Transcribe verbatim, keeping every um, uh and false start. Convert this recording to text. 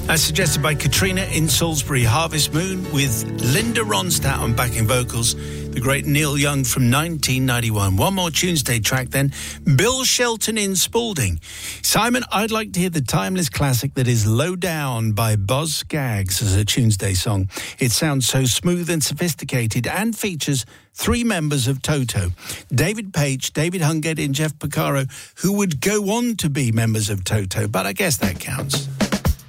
As suggested by Katrina in Salisbury, Harvest Moon with Linda Ronstadt on backing vocals, the great Neil Young from nineteen ninety-one. One more Tuesday track then, Bill Shelton in Spalding. Simon, I'd like to hear the timeless classic that is Low Down by Boz Scaggs as a Tuesday song. It sounds so smooth and sophisticated and features three members of Toto, David Page, David Hungate and Jeff Porcaro, who would go on to be members of Toto, but I guess that counts.